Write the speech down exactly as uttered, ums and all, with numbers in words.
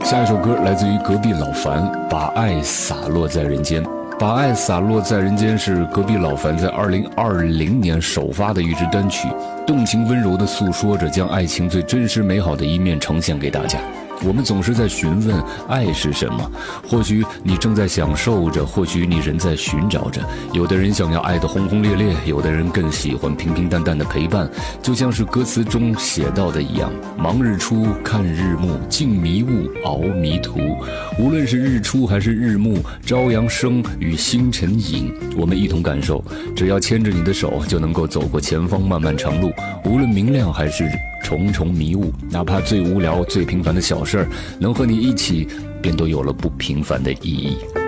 下一首歌来自于隔壁老樊，把爱洒落在人间。把爱洒落在人间是隔壁老樊在二零二零年首发的一支单曲，动情温柔地诉说着将爱情最真实美好的一面呈现给大家。我们总是在询问爱是什么，或许你正在享受着，或许你仍在寻找着。有的人想要爱得轰轰烈烈，有的人更喜欢平平淡淡的陪伴，就像是歌词中写到的一样，忙日出看日暮，静迷雾熬迷途。无论是日出还是日暮，朝阳生与星辰隐，我们一同感受，只要牵着你的手，就能够走过前方漫漫长路。无论明亮还是重重迷雾，哪怕最无聊最平凡的小事儿，能和你一起便都有了不平凡的意义。